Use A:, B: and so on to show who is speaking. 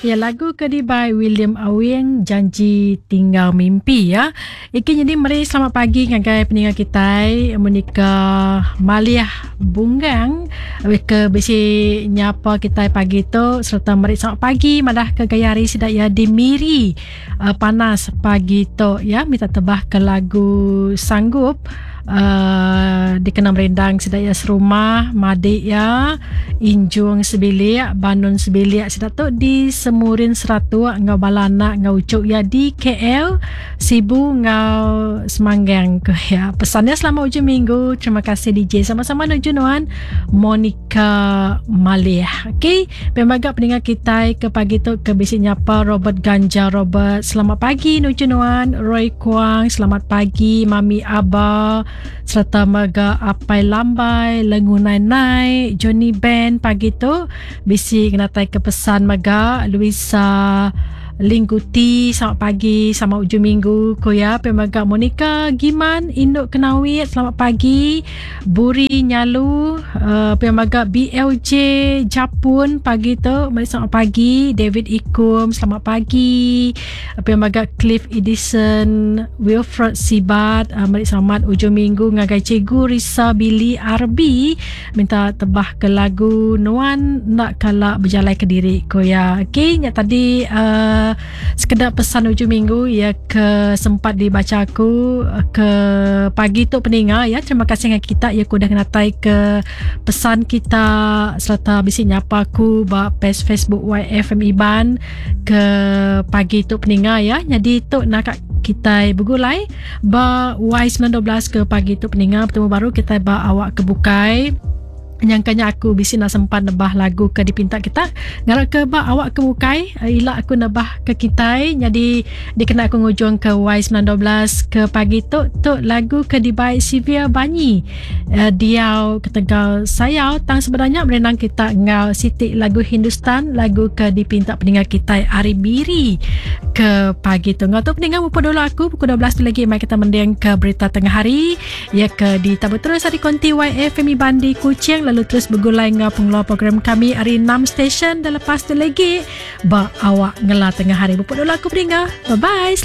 A: Ya, lagu Kedi by William Awing, Janji Tinggal Mimpi ya. Iki jadi mari selamat pagi ngagai pendengar kita menika Maliah Bunggang ke besi nyapa kita pagi tu serta mari selamat pagi madah ke Gayari sidak ya di Miri panas pagi tu ya minta tebah ke lagu Sanggup dikenal merendang sidak ya serumah Madik ya Injung Sebilik Bandung Sebilik sidak tu di Semurin Seratu ngau balana ngau ucuk ya di KL Sibu ngau Semanggang ke ya. Pesannya selamat hujung minggu. Terima kasih DJ sama-sama nujunuan Monica Maliah. Okey, pembaga pendengar kita ke pagi tu ke bisi nyapa Robert Ganja Robert. Selamat pagi nujunuan Roy Kuang. Selamat pagi Mami Aba serta Maga Apai Lambai Lengunai Nai Johnny Ben pagi tu bisi kenatai ke pesan Maga Luisa Lingguti selamat pagi selamat hujung minggu koya pemaga Monica Giman Induk Kenawit selamat pagi Buri Nyalu pemaga BLJ Japun pagi tu mari selamat pagi David Ikum selamat pagi pemaga Cliff Edison Wilfred Sibat mari selamat hujung minggu ngagai Cikgu Risa Billy Arbi minta tebah ke lagu Nuan Nak Kalak Berjalan ke Diri koya. Okay, yang tadi sekedar pesan hujung minggu ya ke sempat dibaca aku ke pagi tu pendengar ya. Terima kasih dengan kita ya ku dah kenatai ke pesan kita serta bisi nyapa aku ba page Facebook YFM Iban ke pagi tu pendengar ya. Jadi tu nak kita bergulai ba Y19 ke pagi tu pendengar bertemu baru kita ba awak kebukai nyangkanya aku bisi nak sempat nebah lagu ke dipinta kita ngarap ke ba awak ke bukai ilak aku nebah ke kita jadi dikena aku ngujung ke Y19 ke pagi tu lagu ke dibaik Sivia Banyi Diau ketegal sayau tang sebenarnya merenang kita ngau sitik lagu Hindustan lagu ke dipinta pendengar kita Ari Biri ke pagi tu ngau tu pendengar mumpul dulu aku pukul 12 tu lagi mari kita mendeng ke berita tengah hari ya ke ditabut terus hari konti YFM Bandi Kuching lalu terus bergulai dengan pengeluar program kami hari 6 stesen dan lepas tu lagi ba awak ngelah tengah hari. Bupuk dulu aku pendengar. Bye-bye.